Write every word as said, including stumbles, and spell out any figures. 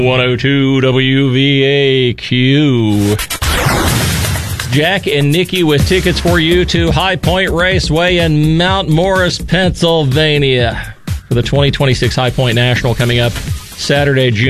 one oh two W V A Q. Jack and Nikki with tickets for you to High Point Raceway in Mount Morris, Pennsylvania for the twenty twenty-six High Point National coming up Saturday, June